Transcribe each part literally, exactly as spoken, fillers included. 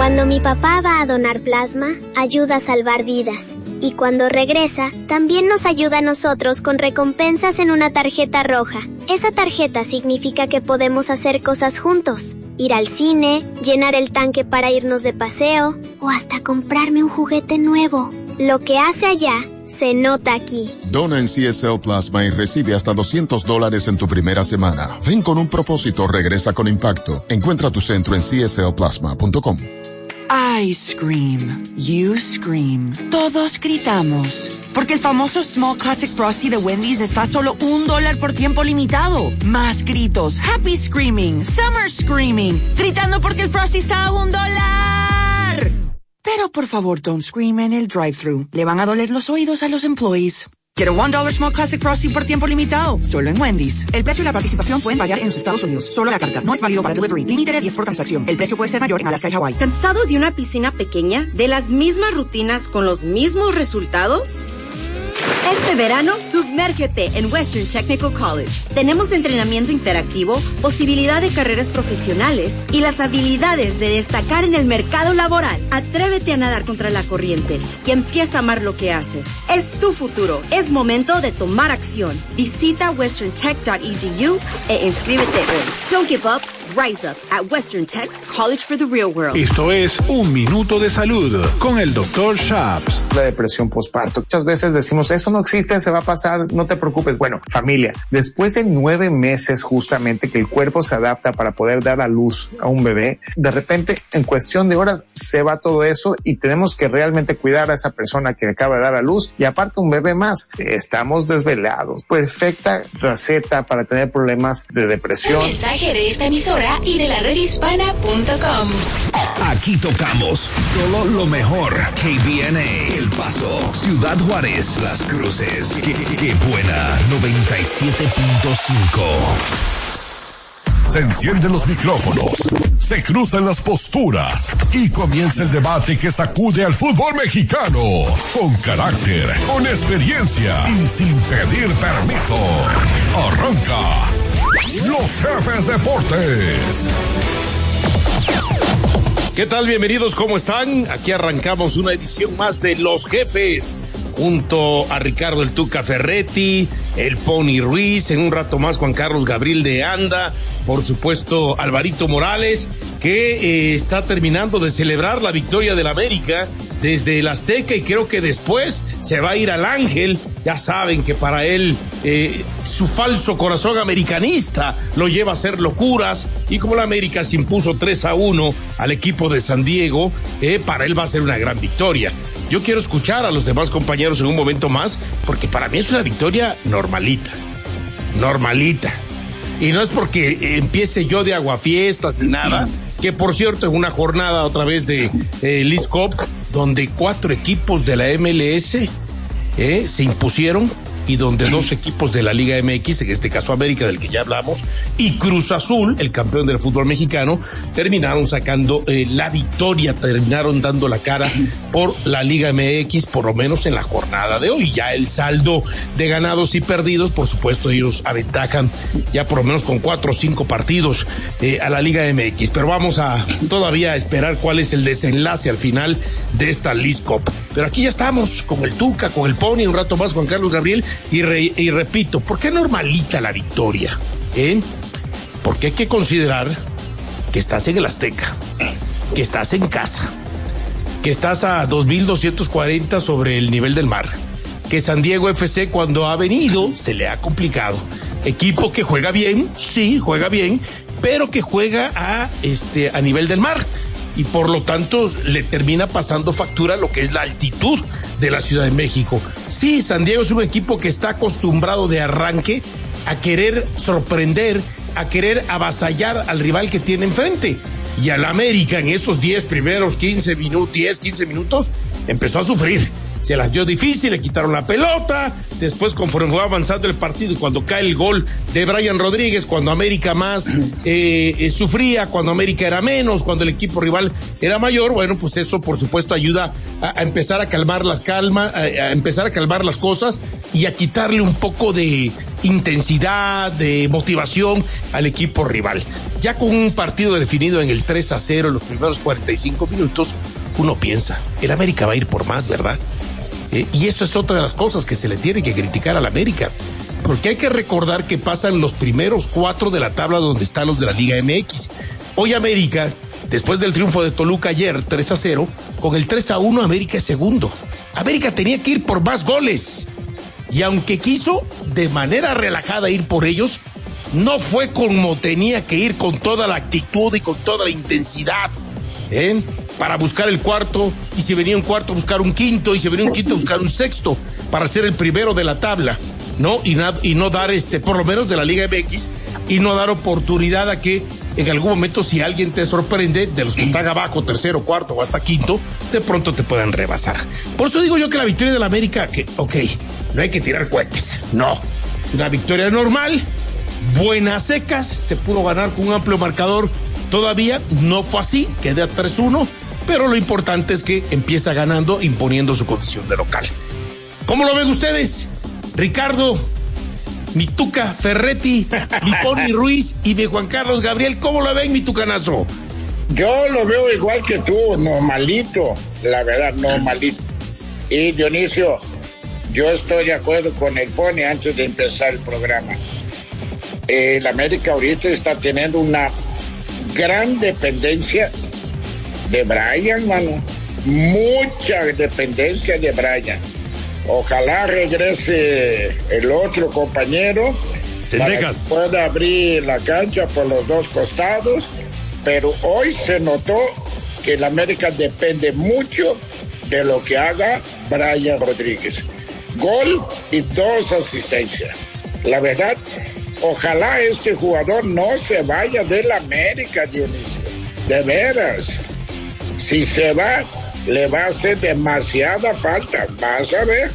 Cuando mi papá va a donar plasma, ayuda a salvar vidas. Y cuando regresa, también nos ayuda a nosotros con recompensas en una tarjeta roja. Esa tarjeta significa que podemos hacer cosas juntos. Ir al cine, llenar el tanque para irnos de paseo, o hasta comprarme un juguete nuevo. Lo que hace allá, se nota aquí. Dona en C S L Plasma y recibe hasta doscientos dólares en tu primera semana. Ven con un propósito, regresa con impacto. Encuentra tu centro en c s l plasma punto com. I scream, you scream, todos gritamos. Porque el famoso Small Classic Frosty de Wendy's está a solo un dólar por tiempo limitado. Más gritos, happy screaming, summer screaming, gritando porque el Frosty está a un dólar. Pero por favor, don't scream en el drive-thru. Le van a doler los oídos a los employees. Quiero un dólar Small Classic Frosty por tiempo limitado. Solo en Wendy's. El precio y la participación pueden variar en los Estados Unidos. Solo la carta. No es válido para delivery. Límite de diez por transacción. El precio puede ser mayor en Alaska y Hawái. ¿Cansado de una piscina pequeña? ¿De las mismas rutinas con los mismos resultados? Este verano, sumérgete en Western Technical College. Tenemos entrenamiento interactivo, posibilidad de carreras profesionales y las habilidades de destacar en el mercado laboral. Atrévete a nadar contra la corriente y empieza a amar lo que haces. Es tu futuro. Es momento de tomar acción. Visita western tech punto e d u e inscríbete hoy. Don't give up. Rise up at Western Tech College for the Real World. Esto es Un Minuto de Salud con el doctor Shaps. La depresión postparto. Muchas veces decimos, eso no existe, se va a pasar, no te preocupes. Bueno, familia, después de nueve meses justamente que el cuerpo se adapta para poder dar a luz a un bebé, de repente, en cuestión de horas, se va todo eso y tenemos que realmente cuidar a esa persona que acaba de dar a luz y aparte un bebé más. Estamos desvelados. Perfecta receta para tener problemas de depresión. Un mensaje de esta emisora y de la red hispana punto com. Aquí tocamos solo lo mejor. K B N A, El Paso, Ciudad Juárez, Las Cruces. Qué, qué buena, noventa y siete punto cinco. Se encienden los micrófonos, se cruzan las posturas y comienza el debate que sacude al fútbol mexicano. Con carácter, con experiencia y sin pedir permiso. Arranca Los Jefes Deportes. ¿Qué tal? Bienvenidos, ¿cómo están? Aquí arrancamos una edición más de Los Jefes, junto a Ricardo el Tuca Ferretti, el Pony Ruiz, en un rato más Juan Carlos Gabriel de Anda, por supuesto Alvarito Morales, que eh, está terminando de celebrar la victoria del América desde el Azteca y creo que después se va a ir al Ángel. Ya saben que para él eh, su falso corazón americanista lo lleva a hacer locuras y como la América se impuso tres a uno al equipo de San Diego, eh, para él va a ser una gran victoria. Yo quiero escuchar a los demás compañeros en un momento más porque para mí es una victoria normalita, normalita. Y no es porque empiece yo de aguafiestas ni nada, que por cierto en una jornada otra vez de eh, League Cup, donde cuatro equipos de la M L S eh, se impusieron y donde dos equipos de la Liga M X, en este caso América, del que ya hablamos, y Cruz Azul, el campeón del fútbol mexicano, terminaron sacando eh, la victoria, terminaron dando la cara por la Liga M X, por lo menos en la jornada de hoy. Ya el saldo de ganados y perdidos, por supuesto, ellos aventajan ya por lo menos con cuatro o cinco partidos eh, a la Liga M X. Pero vamos a todavía a esperar cuál es el desenlace al final de esta League Cup. Pero aquí ya estamos con el Tuca, con el Pony, un rato más Juan Carlos Gabriel. Y, re, y repito, ¿por qué normalita la victoria? ¿Eh? Porque hay que considerar que estás en el Azteca, que estás en casa, que estás a dos mil doscientos cuarenta sobre el nivel del mar, que San Diego F C cuando ha venido se le ha complicado. Equipo que juega bien, sí, juega bien, pero que juega a, este, a nivel del mar. Y por lo tanto le termina pasando factura lo que es la altitud de la Ciudad de México. Sí, San Diego es un equipo que está acostumbrado de arranque a querer sorprender, a querer avasallar al rival que tiene enfrente. Y al América en esos diez primeros quince minutos, diez, quince minutos, empezó a sufrir. se las dio difícil, le quitaron la pelota, después conforme fue avanzando el partido y cuando cae el gol de Brian Rodríguez, cuando América más eh, eh, sufría, cuando América era menos, cuando el equipo rival era mayor, bueno, pues eso por supuesto ayuda a, a empezar a calmar las calma, a, a empezar a calmar las cosas y a quitarle un poco de intensidad, de motivación al equipo rival. Ya con un partido definido en el tres a cero en los primeros cuarenta y cinco minutos, uno piensa, el América va a ir por más, ¿verdad? Eh, y eso es otra de las cosas que se le tiene que criticar al América, porque hay que recordar que pasan los primeros cuatro de la tabla donde están los de la Liga M X. Hoy América, después del triunfo de Toluca ayer, tres a cero, con el tres a uno América es segundo. América tenía que ir por más goles. Y aunque quiso de manera relajada ir por ellos, no fue como tenía que ir, con toda la actitud y con toda la intensidad, ¿eh? Para buscar el cuarto, y si venía un cuarto buscar un quinto, y si venía un quinto buscar un sexto, para ser el primero de la tabla, ¿no? Y, na- y no dar, este, por lo menos de la Liga M X, y no dar oportunidad a que en algún momento, si alguien te sorprende, de los que están abajo, tercero, cuarto o hasta quinto, de pronto te puedan rebasar. Por eso digo yo que la victoria de la América, que, ok, no hay que tirar cohetes, no, es una victoria normal, buenas secas, se pudo ganar con un amplio marcador, todavía no fue así, queda tres uno, pero lo importante es que empieza ganando, imponiendo su condición de local. ¿Cómo lo ven ustedes? Ricardo, mi Tuca Ferretti, mi Pony Ruiz y mi Juan Carlos Gabriel, ¿cómo lo ven, mi Tucanazo? Yo lo veo igual que tú, normalito, la verdad, normalito. Y Dionisio, yo estoy de acuerdo con el Pony antes de empezar el programa. El América ahorita está teniendo una gran dependencia de Brian, mano. Mucha dependencia de Brian. Ojalá regrese el otro compañero para que pueda abrir la cancha por los dos costados, pero hoy se notó que el América depende mucho de lo que haga Brian Rodríguez. Gol y dos asistencias. La verdad, ojalá este jugador no se vaya del América, Dionisio. De veras. Si se va, le va a hacer demasiada falta. Vas a ver.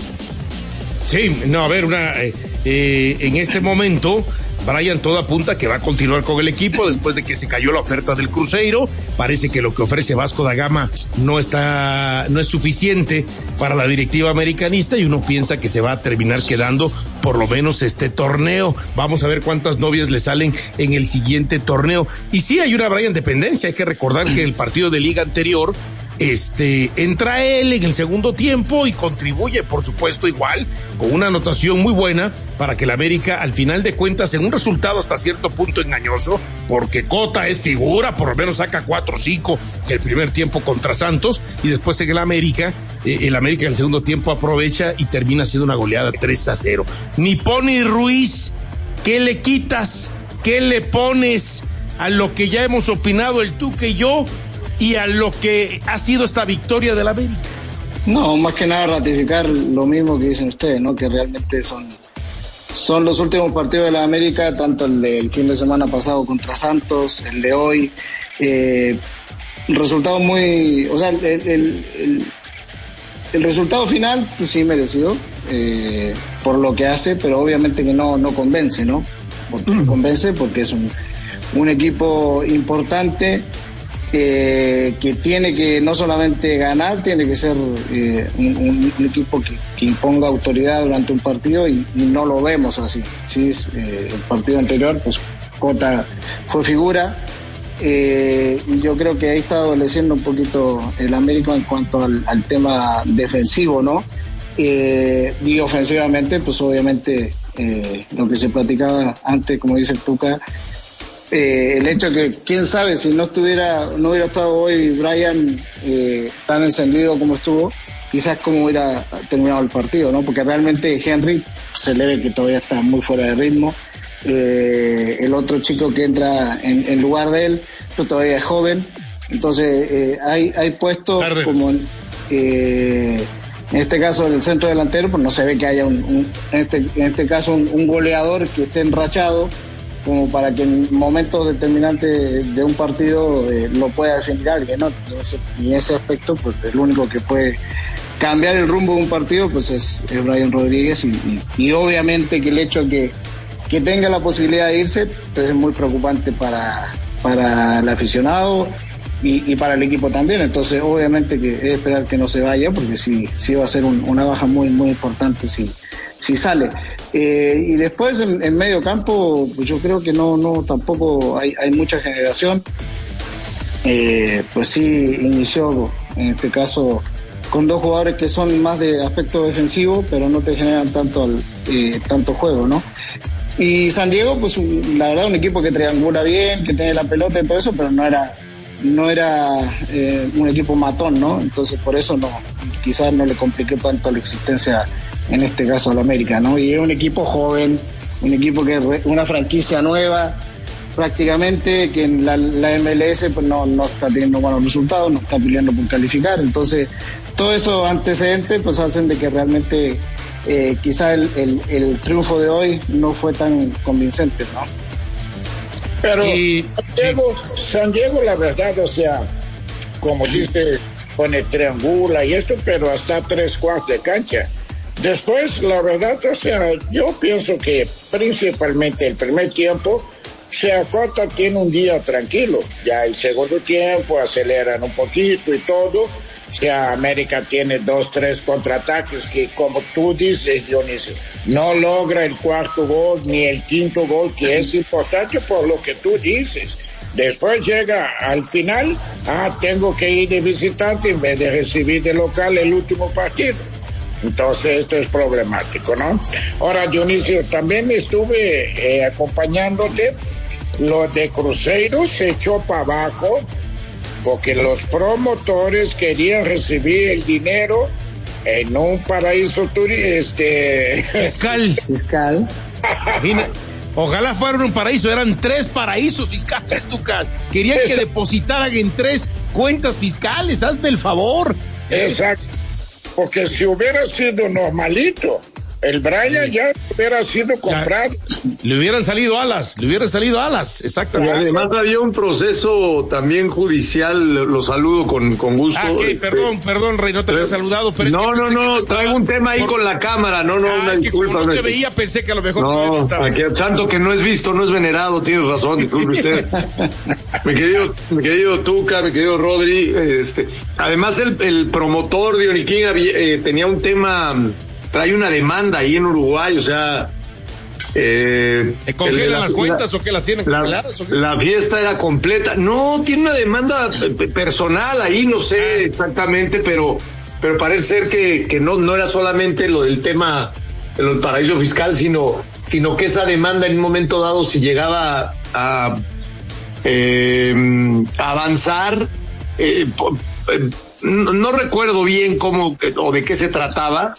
Sí, no, a ver, una eh, eh, en este momento Brian todo apunta que va a continuar con el equipo después de que se cayó la oferta del Cruzeiro. Parece que lo que ofrece Vasco da Gama no está, no es suficiente para la directiva americanista y uno piensa que se va a terminar quedando por lo menos este torneo. Vamos a ver cuántas novias le salen en el siguiente torneo. Y sí, hay una Brian dependencia. Hay que recordar que el partido de liga anterior, este, entra él en el segundo tiempo y contribuye, por supuesto, igual, con una anotación muy buena para que el América, al final de cuentas, en un resultado hasta cierto punto engañoso, porque Cota es figura, por lo menos saca cuatro o cinco el primer tiempo contra Santos, y después en el América, eh, el América en el segundo tiempo aprovecha y termina siendo una goleada tres a cero. Mi Pony Ruiz, ¿qué le quitas? ¿Qué le pones a lo que ya hemos opinado el Tuca y yo y a lo que ha sido esta victoria del América? No, más que nada ratificar lo mismo que dicen ustedes, ¿no? Que realmente son, son los últimos partidos de la América, tanto el del fin de semana pasado contra Santos, el de hoy, eh, resultado muy, o sea, el, el, el, el resultado final, pues sí merecido, eh, por lo que hace, pero obviamente que no, no convence, ¿no? Porque no convence porque es un, un equipo importante, Eh, que tiene que no solamente ganar, tiene que ser eh, un, un, un equipo que, que imponga autoridad durante un partido y, y no lo vemos así, ¿sí? Eh, el partido anterior, pues Cota fue figura eh, y yo creo que ahí está adoleciendo un poquito el América en cuanto al, al tema defensivo, ¿no? Eh, y ofensivamente, pues obviamente eh, lo que se platicaba antes, como dice el Tuca, Eh, el hecho de que, quién sabe, si no estuviera, no hubiera estado hoy Brian eh, tan encendido como estuvo, quizás cómo hubiera terminado el partido, ¿no? Porque realmente Henry se le ve que todavía está muy fuera de ritmo. Eh, el otro chico que entra en, en lugar de él, pues todavía es joven. Entonces, eh, hay, hay puestos Tardes. como en, eh, en este caso del centro delantero, pues no se ve que haya un, un en, este, en este caso un, un goleador que esté enrachado, como para que en momentos determinantes de un partido eh, lo pueda definir alguien, ¿no? Y en ese, en ese aspecto, pues el único que puede cambiar el rumbo de un partido, pues es, es Brian Rodríguez y, y, y obviamente que el hecho que, que tenga la posibilidad de irse, pues es muy preocupante para, para el aficionado y, y para el equipo también. Entonces obviamente que es esperar que no se vaya, porque sí, sí va a ser un, una baja muy, muy importante si, si sale. Eh, y después en, en medio campo, pues yo creo que no, no tampoco hay, hay mucha generación. Eh, pues sí, inició en este caso con dos jugadores que son más de aspecto defensivo, pero no te generan tanto, eh, tanto juego, ¿no? Y San Diego, pues un, la verdad, un equipo que triangula bien, que tiene la pelota y todo eso, pero no era, no era eh, un equipo matón, ¿no? Entonces por eso no, quizás no le compliqué tanto la existencia, en este caso al América, ¿no? Y es un equipo joven, un equipo que es una franquicia nueva, prácticamente, que en la, la M L S pues no, no está teniendo buenos resultados, no está peleando por calificar. Entonces todos esos antecedentes pues hacen de que realmente eh, quizá el, el, el triunfo de hoy no fue tan convincente, ¿no? Pero y, San Diego, San Diego, la verdad, o sea, como dice, pone triangula y esto, pero hasta tres cuartos de cancha. Después, la verdad, o sea, yo pienso que principalmente el primer tiempo se acorta, tiene un día tranquilo. Ya el segundo tiempo aceleran un poquito y todo. O sea, América tiene dos, tres contraataques que, como tú dices, Dionisio, no logra el cuarto gol ni el quinto gol, que es importante por lo que tú dices. Después llega al final, ah, tengo que ir de visitante en vez de recibir de local el último partido. Entonces esto es problemático, ¿no? Ahora, Dionisio, también estuve eh, acompañándote. Lo de Cruzeiro se echó para abajo porque los promotores querían recibir el dinero en un paraíso turístico, este... fiscal. Fiscal. Mira, ojalá fueran un paraíso, eran tres paraísos fiscales, Tuca. Querían que depositaran en tres cuentas fiscales, hazme el favor. Exacto, porque si hubiera sido normalito, el Brian ya hubiera sido comprado. Ya, le hubieran salido alas, le hubieran salido alas, exactamente. Y además había un proceso también judicial, lo saludo con, con gusto. Ah, ok, perdón, este, perdón, Rey, no te había saludado, pero no, es que no, no, no, traigo un tema ahí por... con la cámara, no, no, ah, una es disculpa. Que como no te veía, pensé que a lo mejor no, aquí, tanto que no es visto, no es venerado, tienes razón, disculpe usted. mi querido, mi querido Tuca, mi querido Rodri, este, además el, el promotor de Oniquín eh, tenía un tema, trae una demanda ahí en Uruguay, o sea... Eh, ¿Congelan las cuentas la, o que las tienen congeladas? La, la fiesta era completa. No, tiene una demanda personal ahí, no sé exactamente, pero, pero parece ser que, que no, no era solamente lo del tema del paraíso fiscal, sino, sino que esa demanda en un momento dado, si llegaba a, eh, a avanzar, eh, no, no recuerdo bien cómo o de qué se trataba,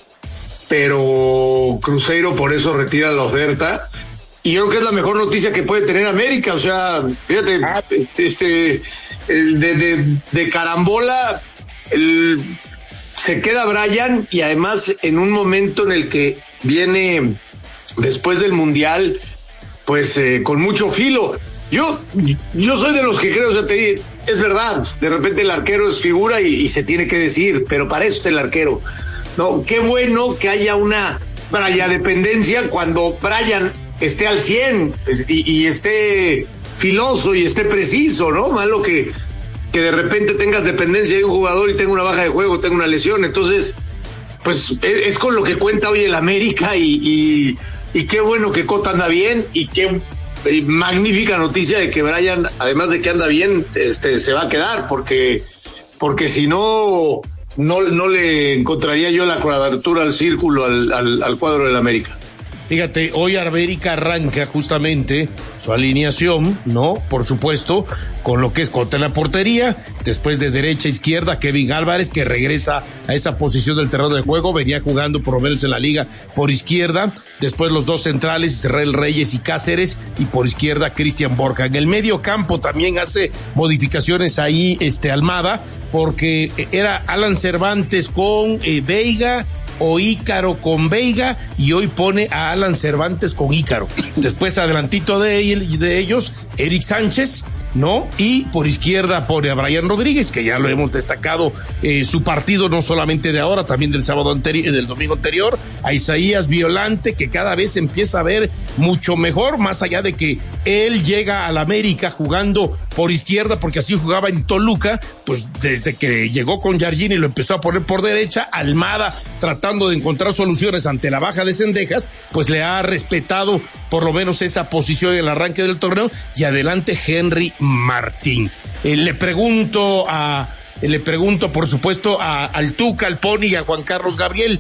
pero Cruzeiro por eso retira la oferta y yo creo que es la mejor noticia que puede tener América. O sea, fíjate, este el de, de, de carambola el, se queda Brian y además en un momento en el que viene después del Mundial pues eh, con mucho filo. Yo yo soy de los que creo, o sea, te, es verdad, de repente el arquero es figura y, y se tiene que decir, pero para eso está el arquero. No, qué bueno que haya una Brian dependencia cuando Brian esté al cien y, y esté filoso y esté preciso, ¿no? Malo que, que de repente tengas dependencia de un jugador y tenga una baja de juego, tenga una lesión. Entonces, pues es, es con lo que cuenta hoy el América y, y, y qué bueno que Cota anda bien y qué y magnífica noticia de que Brian, además de que anda bien, este, se va a quedar porque, porque si no... No, no le encontraría yo la cuadratura al círculo al, al, al cuadro del América. Fíjate, hoy América arranca justamente su alineación, ¿no? Por supuesto, con lo que es contra la portería, después de derecha a izquierda, Kevin Álvarez, que regresa a esa posición del terreno de juego, venía jugando por lo menos en la liga por izquierda, después los dos centrales, Israel Reyes y Cáceres, y por izquierda Cristian Borja. En el medio campo también hace modificaciones ahí, este, Almada, porque era Alan Cervantes con eh, Veiga, o Ícaro con Veiga, y hoy pone a Alan Cervantes con Ícaro. Después adelantito de, de ellos, Eric Sánchez, ¿no? Y por izquierda pone a Brian Rodríguez, que ya lo hemos destacado, eh, su partido no solamente de ahora, también del sábado anterior, del domingo anterior, a Isaías Violante, que cada vez empieza a ver mucho mejor, más allá de que él llega al América jugando por izquierda, porque así jugaba en Toluca, pues desde que llegó con Jardini lo empezó a poner por derecha. Almada, tratando de encontrar soluciones ante la baja de Cendejas, pues le ha respetado por lo menos esa posición en el arranque del torneo, y adelante Henry Martín. Eh, le pregunto a, eh, le pregunto por supuesto a, al Tuca, al Pony y a Juan Carlos Gabriel,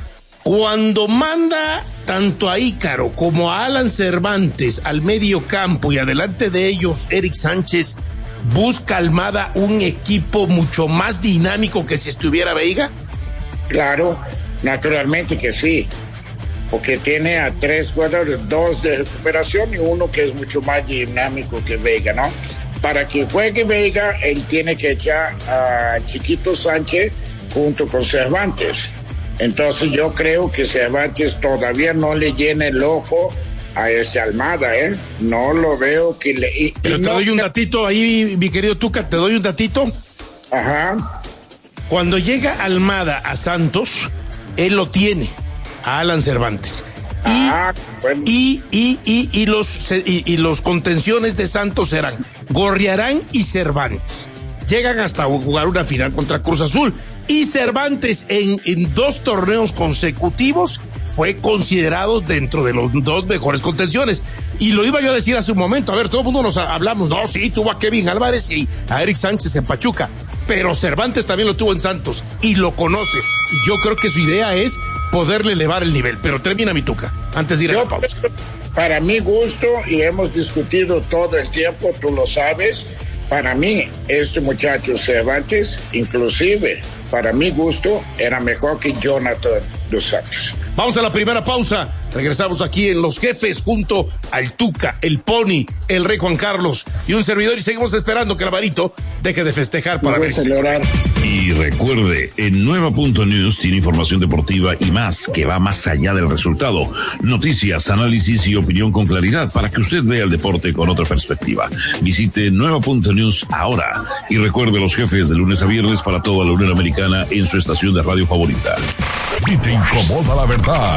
cuando manda tanto a Ícaro como a Alan Cervantes al medio campo y adelante de ellos Eric Sánchez, ¿busca Almada un equipo mucho más dinámico que si estuviera Veiga? Claro, naturalmente que sí, porque tiene a tres jugadores, dos de recuperación y uno que es mucho más dinámico que Veiga, ¿no? Para que juegue Veiga, él tiene que echar a Chiquito Sánchez junto con Cervantes. Entonces yo creo que Cervantes todavía no le llena el ojo a ese Almada, ¿eh? No lo veo que le... Y, Pero y te no... doy un datito ahí, mi querido Tuca, te doy un datito. Ajá. Cuando llega Almada a Santos, él lo tiene, a Alan Cervantes. Y, ah, bueno. y, y, y, y, los, y, y los contenciones de Santos eran Gorriarán y Cervantes. Llegan hasta jugar una final contra Cruz Azul. Y Cervantes en, en dos torneos consecutivos fue considerado dentro de los dos mejores contenciones. Y lo iba yo a decir hace un momento. A ver, todo el mundo nos hablamos. No, sí, tuvo a Kevin Álvarez y a Eric Sánchez en Pachuca. Pero Cervantes también lo tuvo en Santos y lo conoce. Y yo creo que su idea es poderle elevar el nivel. Pero termina mi Tuca, antes de ir a la pausa. Para mi gusto, y hemos discutido todo el tiempo, tú lo sabes, para mí, este muchacho Cervantes, inclusive, para mi gusto, era mejor que Jonathan dos Santos. Vamos a la primera pausa. Regresamos aquí en Los Jefes junto al Tuca, el Pony, el Rey Juan Carlos y un servidor, y seguimos esperando que el Alvarito deje de festejar para ver si... Y recuerde, en Nueva punto News tiene información deportiva y más que va más allá del resultado. Noticias, análisis y opinión con claridad para que usted vea el deporte con otra perspectiva. Visite Nueva punto News ahora y recuerde Los Jefes de lunes a viernes para toda la Unión Americana en su estación de radio favorita. Si te incomoda la verdad,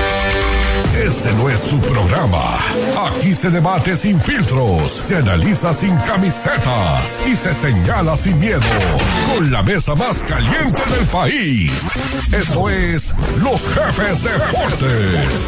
este no es tu programa. Aquí se debate sin filtros, se analiza sin camisetas y se señala sin miedo. Con la mesa más caliente del país. Esto es Los Jefes Deportes.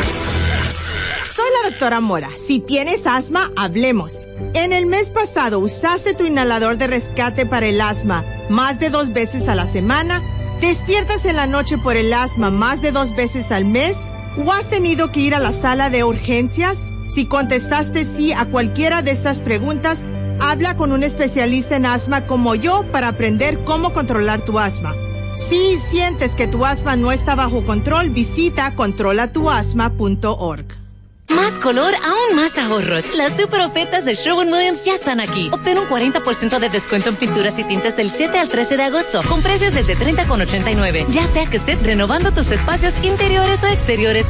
Soy la doctora Mora. Si tienes asma, hablemos. En el mes pasado, ¿usaste tu inhalador de rescate para el asma más de dos veces a la semana? ¿Despiertas en la noche por el asma más de dos veces al mes? ¿O has tenido que ir a la sala de urgencias? Si contestaste sí a cualquiera de estas preguntas, habla con un especialista en asma como yo para aprender cómo controlar tu asma. Si sientes que tu asma no está bajo control, visita controla tu asma punto org. Más color, aún más ahorros. Las super ofertas de Sherwin-Williams ya están aquí. Obtén un cuarenta por ciento de descuento en pinturas y tintes del siete al trece de agosto, con precios desde treinta con ochenta y nueve. Ya sea que estés renovando tus espacios interiores o exteriores,